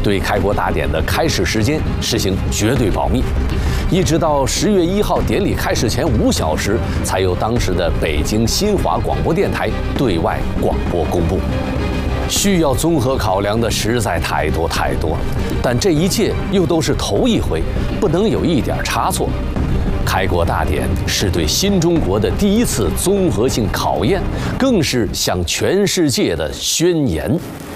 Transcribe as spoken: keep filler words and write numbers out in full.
对开国大典的开始时间实行绝对保密，一直到十月一号典礼开始前五小时，才由当时的北京新华广播电台对外广播公布。需要综合考量的实在太多太多，但这一切又都是头一回，不能有一点差错。开国大典是对新中国的第一次综合性考验，更是向全世界的宣言。